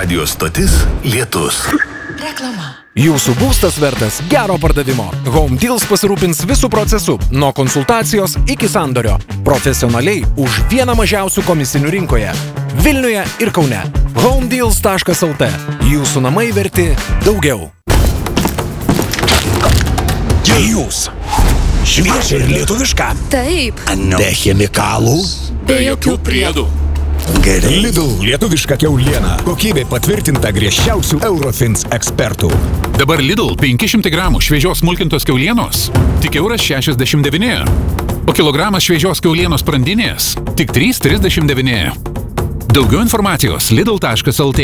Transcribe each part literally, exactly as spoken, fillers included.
radijo stotis Lietus. Reklama. Jūsų būstas vertas gero pardavimo. Home Deals pasirūpins visų procesų, nuo konsultacijos iki sandorio. Profesionaliai už vieną mažiausių komisinių rinkoje. Vilniuje ir Kaune. homedeals taškas lt. Jūsų namai verti daugiau. Jūs. Šviežia ir lietuviška. Taip. Be chemikalų. Be jokių priedų. Gerai. Lidl lietuviška kiauliena. Kokybė patvirtinta griežčiausių Eurofins ekspertų. Dabar Lidl penki šimtai gramų šviežios smulkintos kiaulienos tik euras šešiasdešimt devyni. O kilogramas šviežios kiaulienos sprandinės tik trys trisdešimt devyni. Daugiau informacijos lidl taškas lt.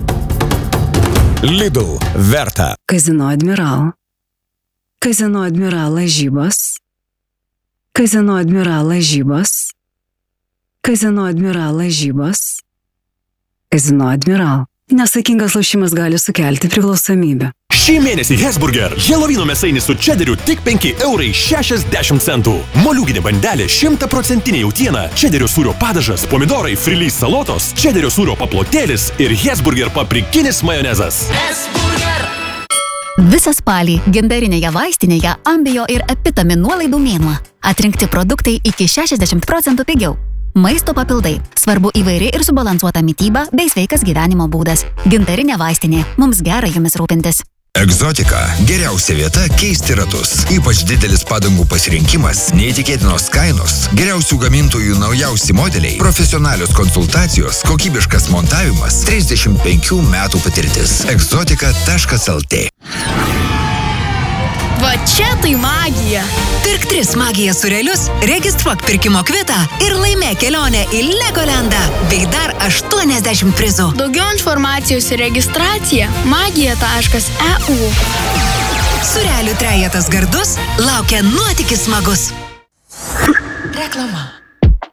Lidl verta. Kazino Admiral. Kazino Admiral lažybos. Kazino Admiral lažybos. Kazino Admiral lažybos. Kazino Admiral. Nesaikingas lošimas gali sukelti priklausomybę. Šį mėnesį Hesburger Helovino mėsainis su čederiu tik penki eurai šešiasdešimt centų. Moliūginė bandelė šimtaprocentinė jautiena, čederio sūrio padažas, pomidorai, frilys salotos, čederio sūrio paplotėlis ir Hesburger paprikinis majonezas. Hesburger! Visą spalį gintarinėje vaistinėje Ambio ir Epitamin nuolaidų mėnuo. Atrinkti produktai iki šešiasdešimt procentų pigiau. Maisto papildai. Svarbu įvairi ir subalansuota mityba bei sveikas gyvenimo būdas. Gintarinė vaistinė. Mums gera jumis rūpintis. Egzotika – geriausia vieta keisti ratus. Ypač didelis padangų pasirinkimas, neįtikėtinos kainos, geriausių gamintojų naujausi modeliai, profesionalios konsultacijos, kokybiškas montavimas, trisdešimt penkių metų patirtis. egzotika taškas lt. Va čia tai magija. Pirk tris magija surelius, registruok pirkimo kvitą ir laimėk kelionę į Legolandą bei dar aštuoniasdešimt prizų. Daugiau informacijos ir registracija magija taškas e u. Surelių trejetas gardus laukia nuotykis smagus. Reklama.